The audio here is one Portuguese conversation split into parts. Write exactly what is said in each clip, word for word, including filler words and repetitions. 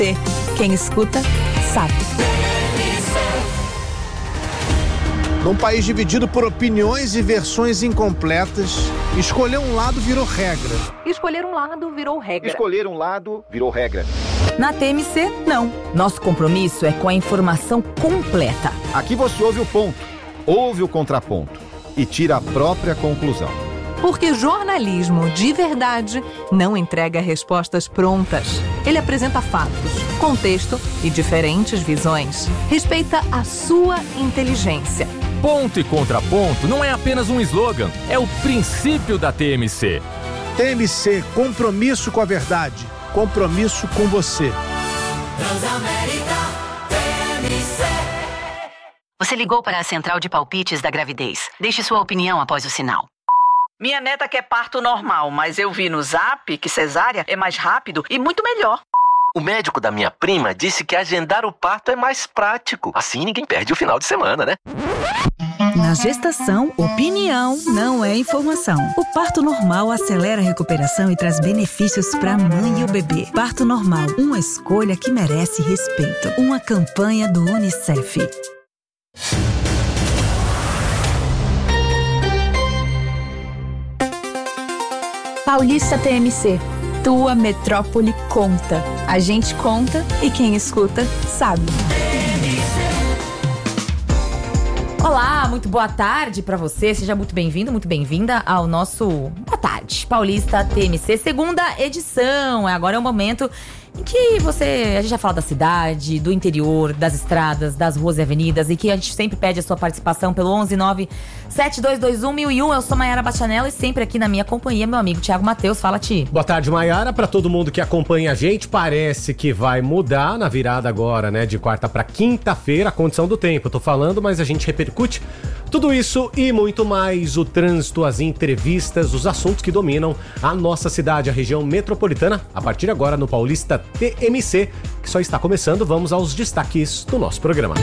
Quem escuta, sabe. Num país dividido por opiniões e versões incompletas, escolher um lado virou regra. Escolher um lado virou regra. Escolher um lado virou regra. Na T M C, não. Nosso compromisso é com a informação completa. Aqui você ouve o ponto, ouve o contraponto e tira a própria conclusão. Porque jornalismo de verdade não entrega respostas prontas. Ele apresenta fatos, contexto e diferentes visões. Respeita a sua inteligência. Ponto e contraponto não é apenas um slogan, é o princípio da T M C. T M C, compromisso com a verdade, compromisso com você. Transamérica T M C. Você ligou para a central de palpites da gravidez. Deixe sua opinião após o sinal. Minha neta quer parto normal, mas eu vi no Zap que cesárea é mais rápido e muito melhor. O médico da minha prima disse que agendar o parto é mais prático. Assim ninguém perde o final de semana, né? Na gestação, opinião não é informação. O parto normal acelera a recuperação e traz benefícios para a mãe e o bebê. Parto normal, uma escolha que merece respeito. Uma campanha do Unicef. Paulista T M C. Tua metrópole conta. A gente conta e quem escuta sabe. Olá, muito boa tarde pra você. Seja muito bem-vindo, muito bem-vinda ao nosso Boa Tarde Paulista T M C, segunda edição. Agora é o momento em que você, a gente já fala da cidade, do interior, das estradas, das ruas e avenidas, e que a gente sempre pede a sua participação pelo onze nove sete dois dois um mil e um. Eu sou Maiara Bastianello e sempre aqui na minha companhia, meu amigo Thiago Matheus. Fala, Ti. Boa tarde, Maiara. Pra todo mundo que acompanha a gente, parece que vai mudar na virada agora, né, de quarta pra quinta-feira, a condição do tempo. Eu tô falando, mas a gente repercute tudo isso e muito mais. O trânsito, as entrevistas, os assuntos que dominam a nossa cidade, a região metropolitana, a partir de agora no Paulista T M C, que só está começando. Vamos aos destaques do nosso programa.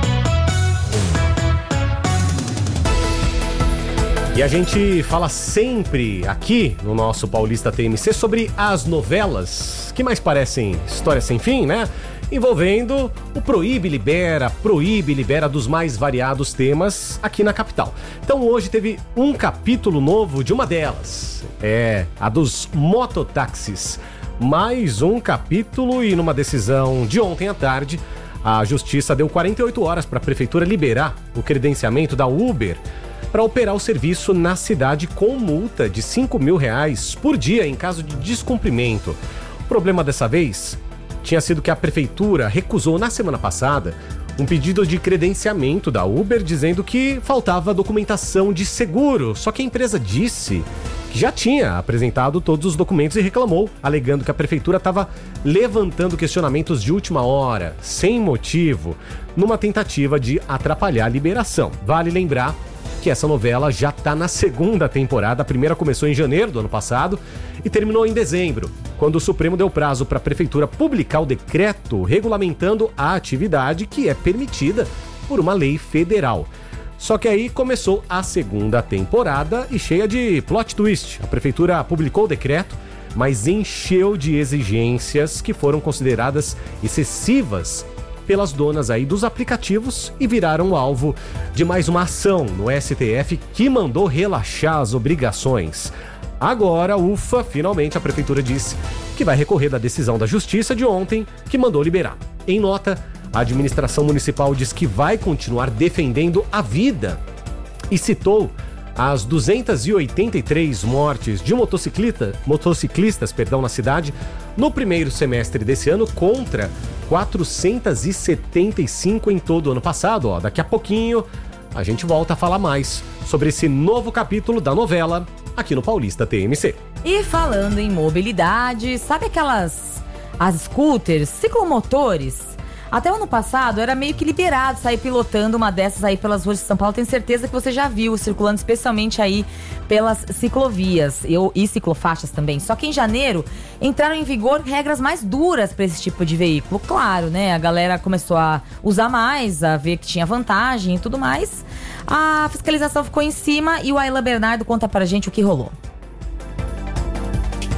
E a gente fala sempre aqui no nosso Paulista T M C sobre as novelas que mais parecem histórias sem fim, né? Envolvendo o Proíbe Libera, Proíbe Libera dos mais variados temas aqui na capital. Então hoje teve um capítulo novo de uma delas, é a dos mototáxis. Mais um capítulo e numa decisão de ontem à tarde, a Justiça deu quarenta e oito horas para a Prefeitura liberar o credenciamento da Uber para operar o serviço na cidade com multa de cinco mil reais por dia em caso de descumprimento. O problema dessa vez tinha sido que a Prefeitura recusou na semana passada um pedido de credenciamento da Uber dizendo que faltava documentação de seguro, só que a empresa disse que já tinha apresentado todos os documentos e reclamou, alegando que a Prefeitura estava levantando questionamentos de última hora, sem motivo, numa tentativa de atrapalhar a liberação. Vale lembrar que essa novela já está na segunda temporada. A primeira começou em janeiro do ano passado e terminou em dezembro, quando o Supremo deu prazo para a Prefeitura publicar o decreto regulamentando a atividade que é permitida por uma lei federal. Só que aí começou a segunda temporada e cheia de plot twist. A Prefeitura publicou o decreto, mas encheu de exigências que foram consideradas excessivas pelas donas aí dos aplicativos e viraram alvo de mais uma ação no S T F que mandou relaxar as obrigações. Agora, ufa, finalmente a Prefeitura disse que vai recorrer da decisão da Justiça de ontem, que mandou liberar. Em nota, a administração municipal diz que vai continuar defendendo a vida e citou as duzentas e oitenta e três mortes de motocicleta, motociclistas perdão, na cidade no primeiro semestre desse ano contra quatrocentas e setenta e cinco em todo o ano passado. Ó, daqui a pouquinho a gente volta a falar mais sobre esse novo capítulo da novela aqui no Paulista T M C. E falando em mobilidade, sabe aquelas as scooters, ciclomotores? Até o ano passado era meio que liberado sair pilotando uma dessas aí pelas ruas de São Paulo. Tenho certeza que você já viu, circulando especialmente aí pelas ciclovias eu, e ciclofaixas também. Só que em janeiro entraram em vigor regras mais duras para esse tipo de veículo. Claro, né? A galera começou a usar mais, a ver que tinha vantagem e tudo mais. A fiscalização ficou em cima e o Ayla Bernardo conta pra gente o que rolou.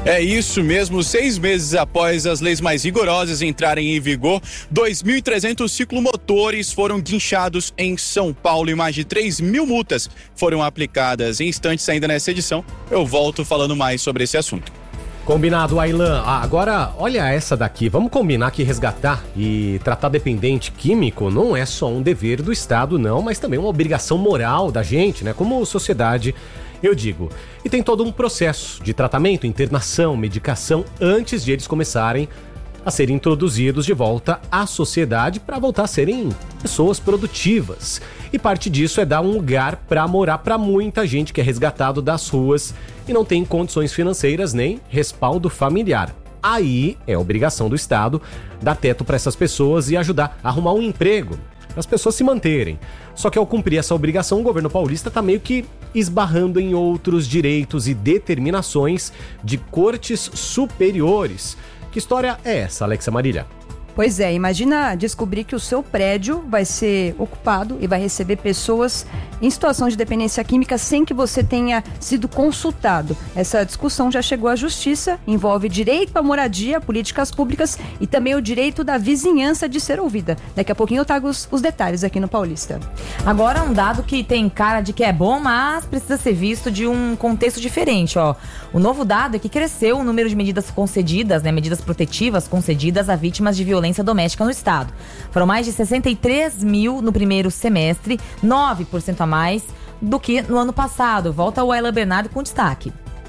É isso mesmo, seis meses após as leis mais rigorosas entrarem em vigor, dois mil e trezentos ciclomotores foram guinchados em São Paulo e mais de três mil multas foram aplicadas. Em instantes, ainda nessa edição, eu volto falando mais sobre esse assunto. Combinado, Ailan. Ah, agora, olha essa daqui. Vamos combinar que resgatar e tratar dependente químico não é só um dever do Estado, não, mas também uma obrigação moral da gente, né? Como sociedade, eu digo. E tem todo um processo de tratamento, internação, medicação, antes de eles começarem a serem introduzidos de volta à sociedade para voltar a serem pessoas produtivas. E parte disso é dar um lugar para morar para muita gente que é resgatado das ruas e não tem condições financeiras nem respaldo familiar. Aí é obrigação do Estado dar teto para essas pessoas e ajudar a arrumar um emprego, para as pessoas se manterem. Só que ao cumprir essa obrigação, o governo paulista está meio que esbarrando em outros direitos e determinações de cortes superiores. Que história é essa, Alexa Marília? Pois é, imagina descobrir que o seu prédio vai ser ocupado e vai receber pessoas em situação de dependência química sem que você tenha sido consultado. Essa discussão já chegou à justiça, envolve direito à moradia, políticas públicas e também o direito da vizinhança de ser ouvida. Daqui a pouquinho eu trago os, os detalhes aqui no Paulista. Agora um dado que tem cara de que é bom, mas precisa ser visto de um contexto diferente, ó. O novo dado é que cresceu o número de medidas concedidas, né, medidas protetivas concedidas a vítimas de violência doméstica no estado. Foram mais de sessenta e três mil no primeiro semestre, nove por cento a mais do que no ano passado. Volta o Ailan Bernardo com destaque.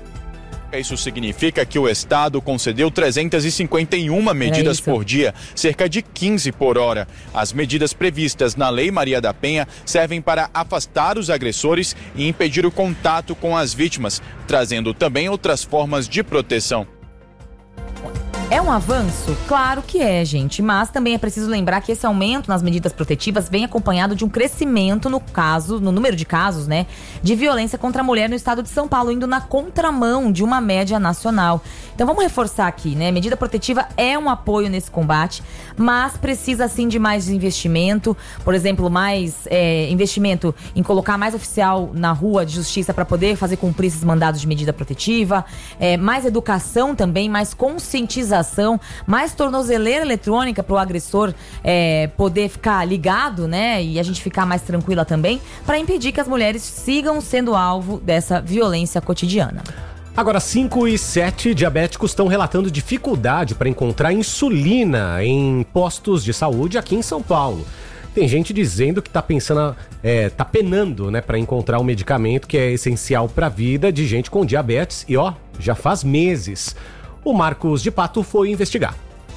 Isso significa que o Estado concedeu trezentas e cinquenta e uma medidas por dia, cerca de quinze por hora. As medidas previstas na Lei Maria da Penha servem para afastar os agressores e impedir o contato com as vítimas, trazendo também outras formas de proteção. É um avanço? Claro que é, gente, mas também é preciso lembrar que esse aumento nas medidas protetivas vem acompanhado de um crescimento no caso, no número de casos, né, de violência contra a mulher no estado de São Paulo, indo na contramão de uma média nacional. Então vamos reforçar aqui, né, medida protetiva é um apoio nesse combate, mas precisa sim de mais investimento, por exemplo, mais é, investimento em colocar mais oficial na rua de justiça para poder fazer cumprir esses mandados de medida protetiva, é, mais educação também, mais conscientização, mais tornozeleira eletrônica para o agressor é, poder ficar ligado, né? E a gente ficar mais tranquila também, para impedir que as mulheres sigam sendo alvo dessa violência cotidiana. Agora, cinco e sete diabéticos estão relatando dificuldade para encontrar insulina em postos de saúde aqui em São Paulo. Tem gente dizendo que está pensando, é, tá penando, né, para encontrar um medicamento que é essencial para a vida de gente com diabetes e, ó, já faz meses. O Marcos de Pato foi investigar.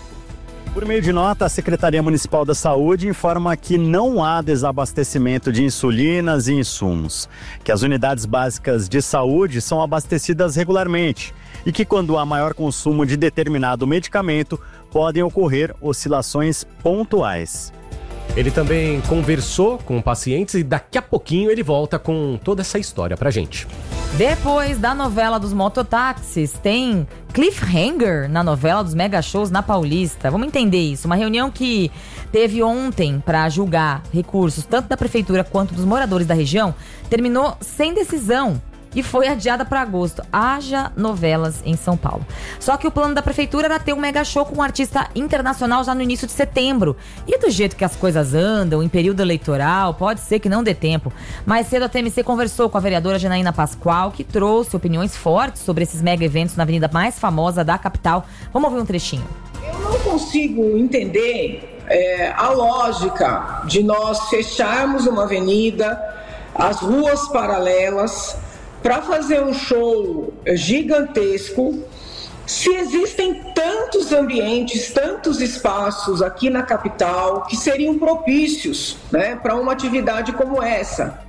Por meio de nota, a Secretaria Municipal da Saúde informa que não há desabastecimento de insulinas e insumos, que as unidades básicas de saúde são abastecidas regularmente e que quando há maior consumo de determinado medicamento, podem ocorrer oscilações pontuais. Ele também conversou com pacientes e daqui a pouquinho ele volta com toda essa história pra gente. Depois da novela dos mototáxis, tem cliffhanger na novela dos mega shows na Paulista. Vamos entender isso. Uma reunião que teve ontem para julgar recursos tanto da prefeitura quanto dos moradores da região terminou sem decisão e foi adiada para agosto. Haja novelas em São Paulo. Só que o plano da prefeitura era ter um mega show com um artista internacional já no início de setembro. E do jeito que as coisas andam, em período eleitoral, pode ser que não dê tempo. Mais cedo a T M C conversou com a vereadora Janaína Pascoal, que trouxe opiniões fortes sobre esses mega eventos na avenida mais famosa da capital. Vamos ouvir um trechinho. Eu não consigo entender é, a lógica de nós fecharmos uma avenida, as ruas paralelas, para fazer um show gigantesco, se existem tantos ambientes, tantos espaços aqui na capital que seriam propícios, né, para uma atividade como essa.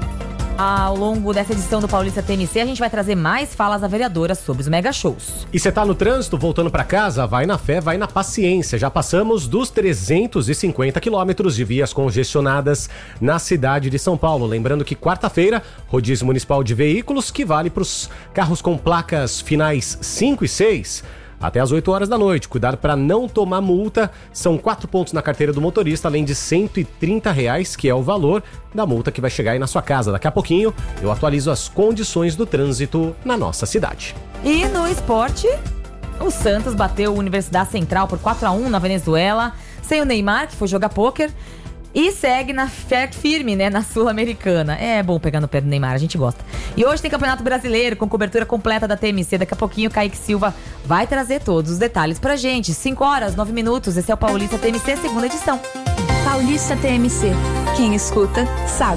Ao longo dessa edição do Paulista T M C, a gente vai trazer mais falas da vereadora sobre os mega shows. E você tá no trânsito, voltando pra casa? Vai na fé, vai na paciência. Já passamos dos trezentos e cinquenta quilômetros de vias congestionadas na cidade de São Paulo. Lembrando que quarta-feira, rodízio municipal de veículos, que vale pros carros com placas finais cinco e seis. até as oito horas da noite. Cuidado para não tomar multa. São quatro pontos na carteira do motorista, além de cento e trinta reais, que é o valor da multa que vai chegar aí na sua casa. Daqui a pouquinho eu atualizo as condições do trânsito na nossa cidade. E no esporte, o Santos bateu a Universidade Central por quatro a um na Venezuela, sem o Neymar, que foi jogar pôquer. E segue na fé firme, né, na Sul-Americana. É bom pegar no pé do Neymar, a gente gosta. E hoje tem Campeonato Brasileiro com cobertura completa da T M C. Daqui a pouquinho o Kaique Silva vai trazer todos os detalhes pra gente. cinco horas, nove minutos, esse é o Paulista T M C, segunda edição. Paulista T M C. Quem escuta, sabe.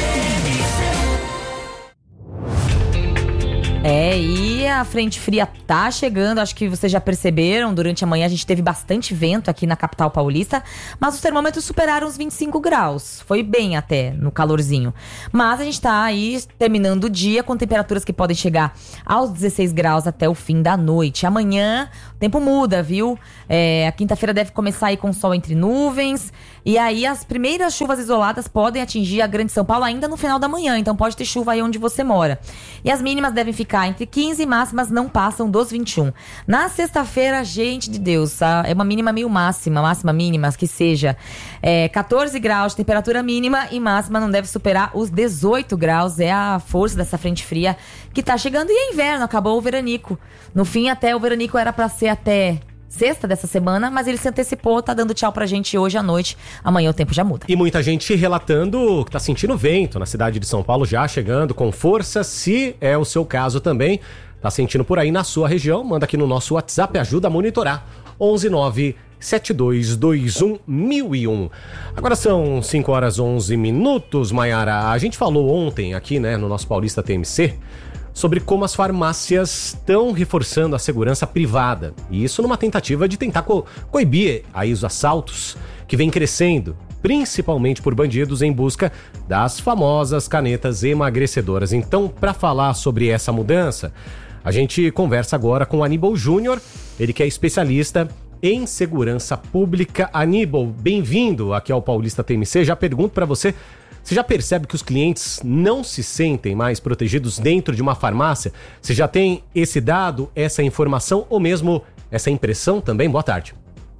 É, e a frente fria tá chegando, acho que vocês já perceberam, durante a manhã a gente teve bastante vento aqui na capital paulista, mas os termômetros superaram os vinte e cinco graus, foi bem até no calorzinho. Mas a gente tá aí terminando o dia com temperaturas que podem chegar aos dezesseis graus até o fim da noite. Amanhã o tempo muda, viu? É, a quinta-feira deve começar aí com sol entre nuvens, e aí as primeiras chuvas isoladas podem atingir a Grande São Paulo ainda no final da manhã, então pode ter chuva aí onde você mora. E as mínimas devem ficar entre quinze e máximas não passam dos vinte e um. Na sexta-feira, gente de Deus, é uma mínima meio máxima, máxima mínima, que seja é, catorze graus de temperatura mínima e máxima não deve superar os dezoito graus. É a força dessa frente fria que tá chegando. E é inverno, acabou o veranico. No fim, até o veranico era pra ser até sexta dessa semana, mas ele se antecipou, tá dando tchau pra gente hoje à noite. Amanhã o tempo já muda. E muita gente relatando que tá sentindo vento na cidade de São Paulo, já chegando com força. Se é o seu caso também, tá sentindo por aí na sua região, manda aqui no nosso WhatsApp, ajuda a monitorar. onze nove sete dois dois um mil e um. Agora são cinco horas e onze minutos, Maiara. A gente falou ontem aqui, né, no nosso Paulista T M C, sobre como as farmácias estão reforçando a segurança privada. E isso numa tentativa de tentar co- coibir aí os assaltos que vem crescendo, principalmente por bandidos em busca das famosas canetas emagrecedoras. Então, para falar sobre essa mudança, a gente conversa agora com o Aníbal Júnior, ele que é especialista em segurança pública. Aníbal, bem-vindo aqui ao Paulista T M C. Já pergunto para você, você já percebe que os clientes não se sentem mais protegidos dentro de uma farmácia? Você já tem esse dado, essa informação ou mesmo essa impressão também? Boa tarde.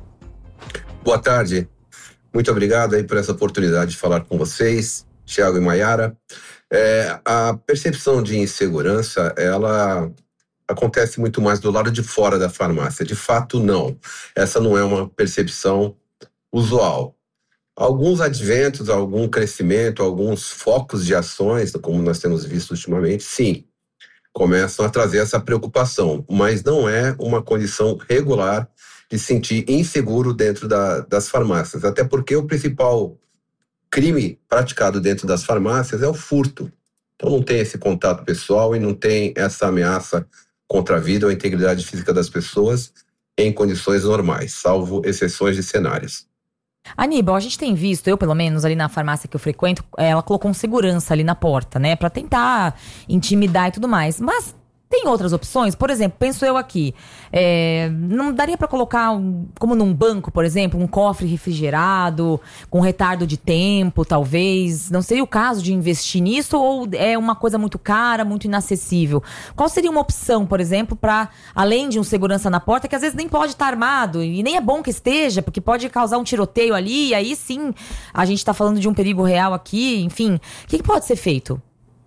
Boa tarde. Muito obrigado aí por essa oportunidade de falar com vocês, Thiago e Maiara. É, a percepção de insegurança, ela acontece muito mais do lado de fora da farmácia. De fato, não. Essa não é uma percepção usual. Alguns adventos, algum crescimento, alguns focos de ações, como nós temos visto ultimamente, sim, começam a trazer essa preocupação, mas não é uma condição regular de se sentir inseguro dentro da, das farmácias, até porque o principal crime praticado dentro das farmácias é o furto. Então não tem esse contato pessoal e não tem essa ameaça contra a vida ou a integridade física das pessoas em condições normais, salvo exceções de cenários. Aníbal, a gente tem visto, eu pelo menos ali na farmácia que eu frequento, ela colocou um segurança ali na porta, né? Pra tentar intimidar e tudo mais. Mas tem outras opções? Por exemplo, penso eu aqui, é, não daria pra colocar, um, como num banco, por exemplo, um cofre refrigerado, com retardo de tempo, talvez? Não seria o caso de investir nisso ou é uma coisa muito cara, muito inacessível? Qual seria uma opção, por exemplo, pra, além de um segurança na porta, que às vezes nem pode estar armado, e nem é bom que esteja, porque pode causar um tiroteio ali, e aí sim, a gente tá falando de um perigo real aqui, enfim. O que, que pode ser feito?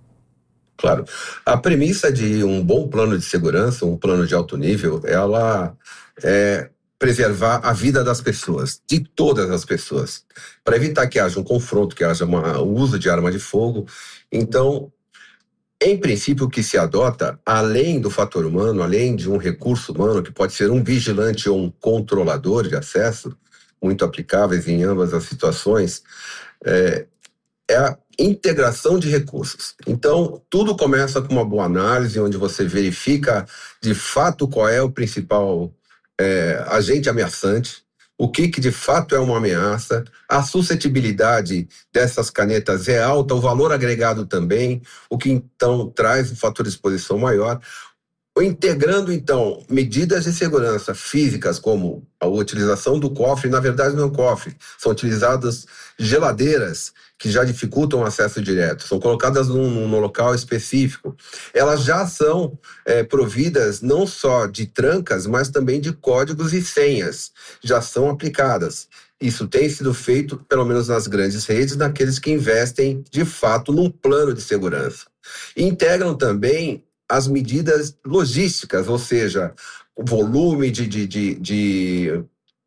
Claro. A premissa de um bom plano de segurança, um plano de alto nível, ela é preservar a vida das pessoas, de todas as pessoas, para evitar que haja um confronto, que haja uma, o uso de arma de fogo. Então, em princípio, o que se adota, além do fator humano, além de um recurso humano, que pode ser um vigilante ou um controlador de acesso, muito aplicáveis em ambas as situações, é, é a integração de recursos. Então, tudo começa com uma boa análise, onde você verifica de fato qual é o principal é, agente ameaçante, o que, que de fato é uma ameaça, a suscetibilidade dessas canetas é alta, o valor agregado também, o que então traz um fator de exposição maior. integrando, então, medidas de segurança físicas, como a utilização do cofre. Na verdade, não é um cofre, são utilizadas geladeiras que já dificultam o acesso direto, são colocadas num, num local específico. Elas já são é, providas não só de trancas, mas também de códigos e senhas, já são aplicadas. Isso tem sido feito, pelo menos nas grandes redes, naqueles que investem, de fato, num plano de segurança. E integram também as medidas logísticas, ou seja, o volume de, de, de, de,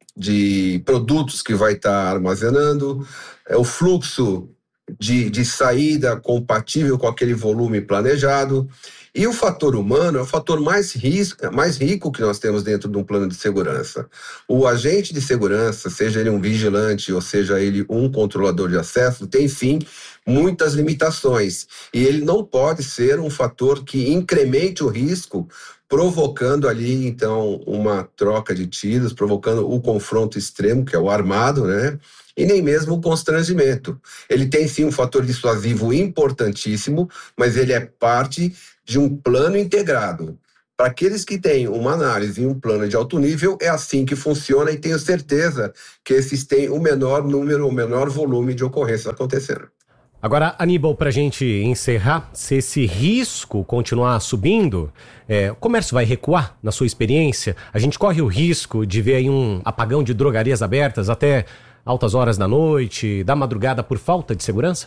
de produtos que vai estar armazenando, o fluxo de, de saída compatível com aquele volume planejado. E o fator humano é o fator mais, risco, mais rico que nós temos dentro de um plano de segurança. O agente de segurança, seja ele um vigilante ou seja ele um controlador de acesso, tem sim muitas limitações. E ele não pode ser um fator que incremente o risco, provocando ali, então, uma troca de tiros, provocando o confronto extremo, que é o armado, né? E nem mesmo o constrangimento. Ele tem sim um fator dissuasivo importantíssimo, mas ele é parte de um plano integrado. Para aqueles que têm uma análise e um plano de alto nível, é assim que funciona, e tenho certeza que esses têm o menor número, o menor volume de ocorrências acontecendo. Agora, Aníbal, para a gente encerrar, se esse risco continuar subindo, é, o comércio vai recuar, na sua experiência? A gente corre o risco de ver aí um apagão de drogarias abertas até altas horas da noite, da madrugada, por falta de segurança?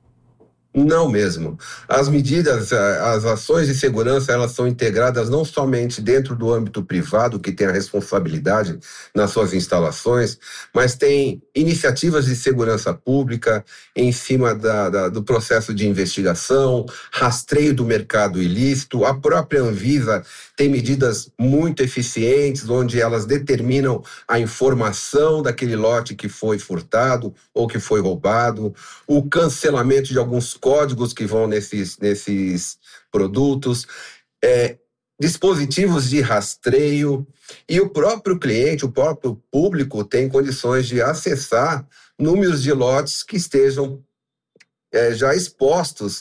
Não mesmo. As medidas, as ações de segurança, elas são integradas não somente dentro do âmbito privado, que tem a responsabilidade nas suas instalações, mas tem iniciativas de segurança pública em cima da, da, do processo de investigação, rastreio do mercado ilícito. A própria Anvisa tem medidas muito eficientes, onde elas determinam a informação daquele lote que foi furtado ou que foi roubado, o cancelamento de alguns códigos que vão nesses, nesses produtos, é, dispositivos de rastreio, e o próprio cliente, o próprio público tem condições de acessar números de lotes que estejam é, já expostos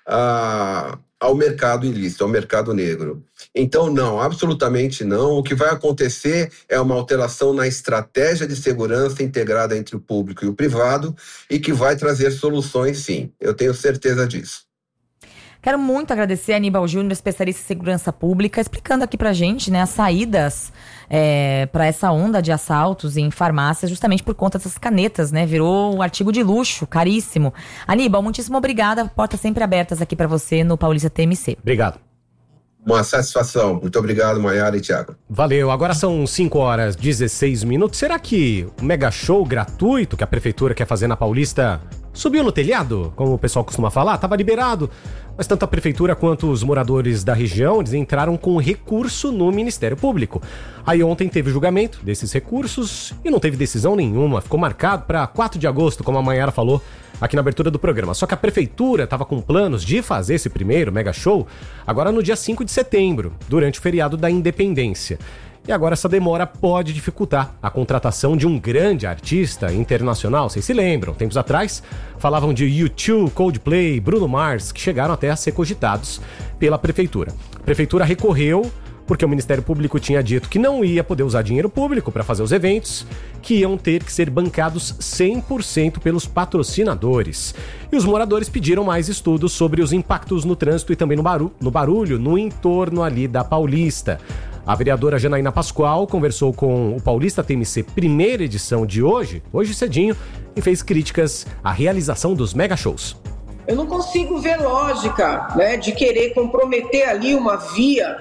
a, ao mercado ilícito, ao mercado negro. Então, não, absolutamente não. O que vai acontecer é uma alteração na estratégia de segurança integrada entre o público e o privado, e que vai trazer soluções, sim. Eu tenho certeza disso. Quero muito agradecer a Aníbal Júnior, especialista em segurança pública, explicando aqui pra gente, né, as saídas é, para essa onda de assaltos em farmácias, justamente por conta dessas canetas, né? Virou um artigo de luxo, caríssimo. Aníbal, muitíssimo obrigada. Portas sempre abertas aqui para você no Paulista T M C. Obrigado. Uma satisfação. Muito obrigado, Maiara e Thiago. Valeu. Agora são cinco horas e dezesseis minutos. Será que o mega show gratuito que a prefeitura quer fazer na Paulista subiu no telhado, como o pessoal costuma falar? Tava liberado. Mas tanto a prefeitura quanto os moradores da região, eles entraram com recurso no Ministério Público. Aí ontem teve o julgamento desses recursos e não teve decisão nenhuma. Ficou marcado para quatro de agosto, como a Maiara falou aqui na abertura do programa. Só que a prefeitura estava com planos de fazer esse primeiro mega show agora no dia cinco de setembro, durante o feriado da Independência. E agora essa demora pode dificultar a contratação de um grande artista internacional. Vocês se lembram, tempos atrás falavam de U dois, Coldplay, Bruno Mars, que chegaram até a ser cogitados pela prefeitura. A prefeitura recorreu porque o Ministério Público tinha dito que não ia poder usar dinheiro público para fazer os eventos, que iam ter que ser bancados cem por cento pelos patrocinadores. E os moradores pediram mais estudos sobre os impactos no trânsito e também no barulho, no, barulho, no entorno ali da Paulista. A vereadora Janaína Pascoal conversou com o Paulista T M C primeira edição de hoje, hoje cedinho, e fez críticas à realização dos mega shows. Eu não consigo ver lógica, né, de querer comprometer ali uma via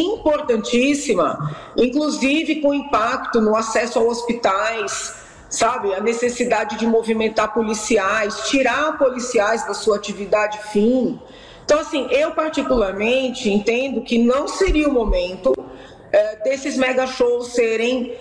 importantíssima, inclusive com impacto no acesso a hospitais, sabe, a necessidade de movimentar policiais, tirar policiais da sua atividade fim. Então, assim, eu particularmente entendo que não seria o momento é, desses mega shows serem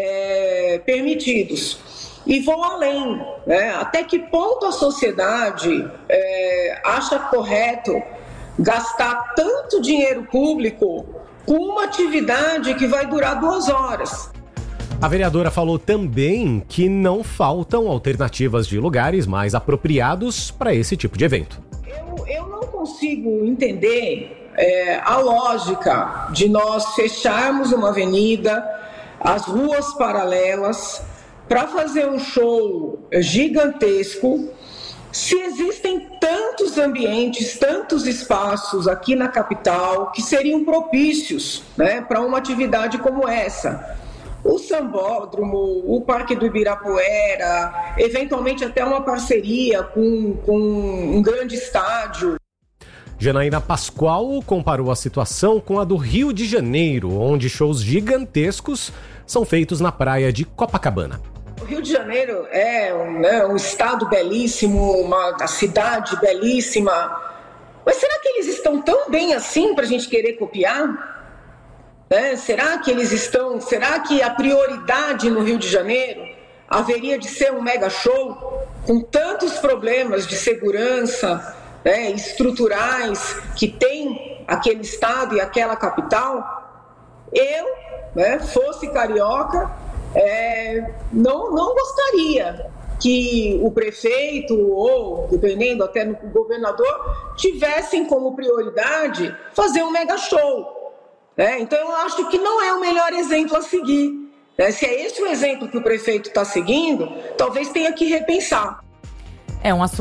é, permitidos. E vou além, né? Até que ponto a sociedade é, acha correto gastar tanto dinheiro público com uma atividade que vai durar duas horas? A vereadora falou também que não faltam alternativas de lugares mais apropriados para esse tipo de evento. Eu, eu não consigo entender é, a lógica de nós fecharmos uma avenida, as ruas paralelas, para fazer um show gigantesco, se existem tantos ambientes, tantos espaços aqui na capital que seriam propícios, né, para uma atividade como essa. O Sambódromo, o Parque do Ibirapuera, eventualmente até uma parceria com, com um grande estádio. Janaína Pascoal comparou a situação com a do Rio de Janeiro, onde shows gigantescos são feitos na praia de Copacabana. O Rio de Janeiro é um, né, um estado belíssimo, uma cidade belíssima, mas será que eles estão tão bem assim para a gente querer copiar? É, será que eles estão, será que a prioridade no Rio de Janeiro haveria de ser um mega show com tantos problemas de segurança, né, estruturais que tem aquele estado e aquela capital? Eu, né, fosse carioca, é, não, não gostaria que o prefeito ou, dependendo até no governador, tivessem como prioridade fazer um mega show. É, então eu acho que não é o melhor exemplo a seguir. É, se é esse o exemplo que o prefeito está seguindo, talvez tenha que repensar. É um assunto